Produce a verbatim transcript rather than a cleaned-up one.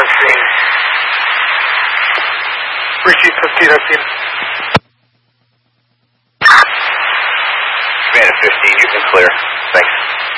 fifteen. Richie, fifteen, I've seen. Command fifteen, you can clear. Thanks.